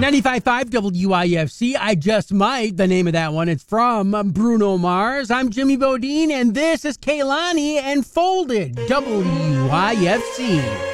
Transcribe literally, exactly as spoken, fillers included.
ninety-five point five W I F C, I Just Might, the name of that one. It's from Bruno Mars. I'm Jimmy Bodine, and this is Kehlani and Folded, W I F C.